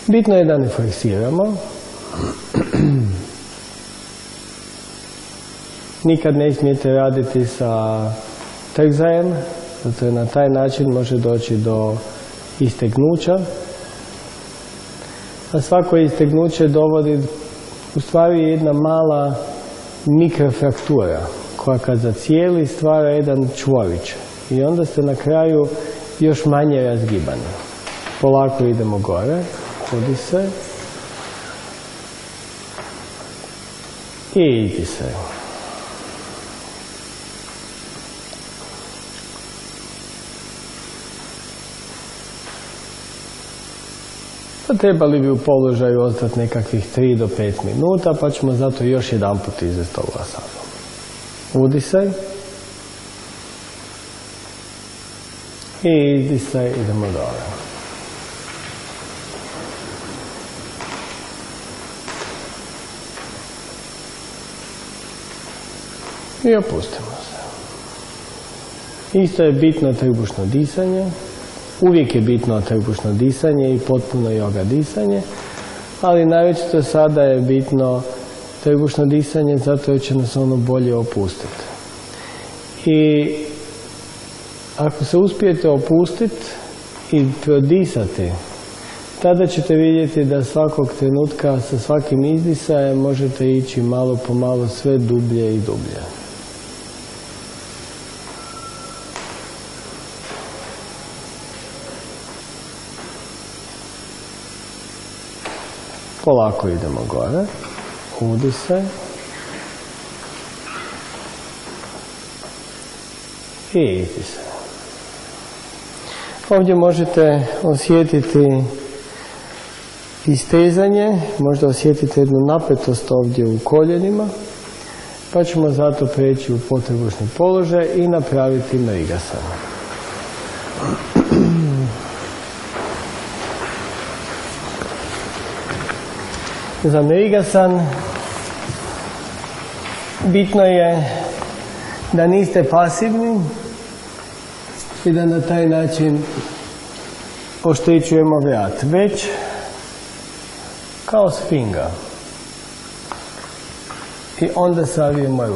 Bitno je da ne forsiramo. Nikad ne smijete raditi sa trzajem, zato je na taj način može doći do istegnuća. A svako istegnuće dovodi u stvari jedna mala mikrofraktura koja kad zacijeli stvara jedan čvorić. I onda ste na kraju još manje razgibani. Polako idemo gore, hodi se i idi se. Trebali bi u položaju ostati nekakvih 3 do 5 minuta, pa ćemo zato još jedan put izvesti ovu asanu. Udisaj. I izdisaj, idemo dole. I opustimo se. Isto je bitno trbušno disanje. Uvijek je bitno trbušno disanje i potpuno joga disanje, ali naročito sada je bitno trbušno disanje zato jer će nas ono bolje opustiti. I ako se uspijete opustiti i prodisati, tada ćete vidjeti da svakog trenutka sa svakim izdisajem možete ići malo po malo sve dublje i dublje. Polako idemo gore, udisaj i izdisaj. Ovdje možete osjetiti istezanje, možda osjetite jednu napetost ovdje u koljenima, pa ćemo zato preći u potrbušni položaj i napraviti mrigasanu. Za mrigasan bitno je da niste pasivni i da na taj način oštećujemo vrat, već kao sfinga. I onda savijemo ruke.